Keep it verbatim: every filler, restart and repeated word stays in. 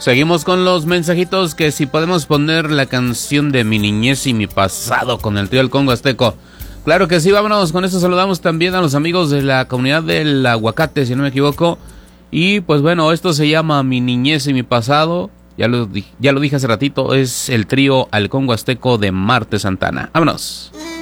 Seguimos con los mensajitos, que si podemos poner la canción de Mi Niñez y Mi Pasado con el trío El Congo Azteco. Claro que sí, vámonos con esto. Saludamos también a los amigos de la comunidad del Aguacate, si no me equivoco. Y pues bueno, esto se llama Mi Niñez y Mi Pasado. Ya lo, ya lo dije hace ratito, es el trío El Congo Azteco de Marte Santana. Vámonos.